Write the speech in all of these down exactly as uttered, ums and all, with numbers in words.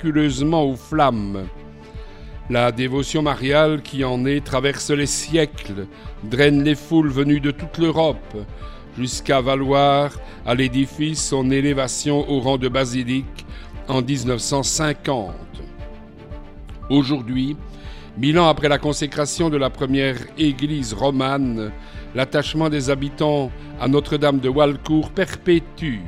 miraculeusement aux flammes. La dévotion mariale qui en est traverse les siècles, draine les foules venues de toute l'Europe, jusqu'à valoir à l'édifice son élévation au rang de basilique en dix-neuf cent cinquante. Aujourd'hui, mille ans après la consécration de la première église romane, l'attachement des habitants à Notre-Dame de Walcourt perpétue.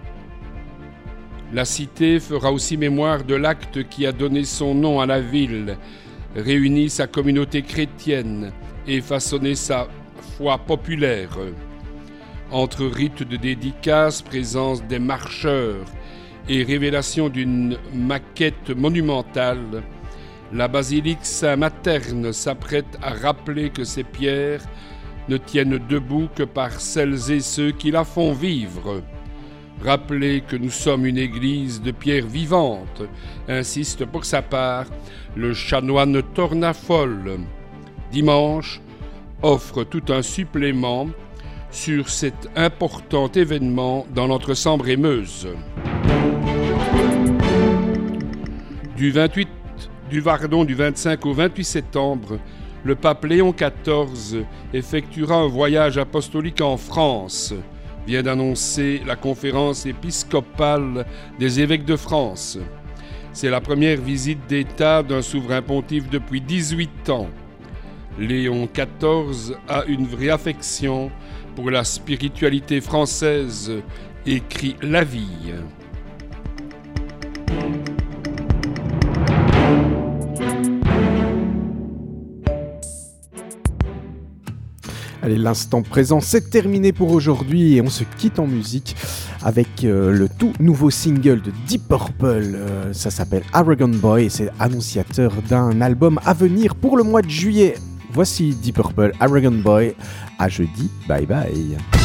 La cité fera aussi mémoire de l'acte qui a donné son nom à la ville, réuni sa communauté chrétienne et façonné sa foi populaire. Entre rites de dédicace, présence des marcheurs et révélation d'une maquette monumentale, la basilique Saint-Materne s'apprête à rappeler que ces pierres ne tiennent debout que par celles et ceux qui la font vivre. Rappeler que nous sommes une église de pierre vivante, insiste pour sa part le chanoine Tornafol. Dimanche offre tout un supplément sur cet important événement dans l'Entre-Sambre et Meuse. Du vingt-huit, du, pardon, du vingt-cinq au vingt-huit septembre, le pape Léon quatorze effectuera un voyage apostolique en France, vient d'annoncer la conférence épiscopale des évêques de France. C'est la première visite d'État d'un souverain pontife depuis dix-huit ans. Léon quatorze a une vraie affection pour la spiritualité française, écrit La Vie. Allez, l'instant présent, c'est terminé pour aujourd'hui et on se quitte en musique avec euh, le tout nouveau single de Deep Purple. Euh, ça s'appelle Arrogant Boy et c'est annonciateur d'un album à venir pour le mois de juillet. Voici Deep Purple, Arrogant Boy. À jeudi, bye bye.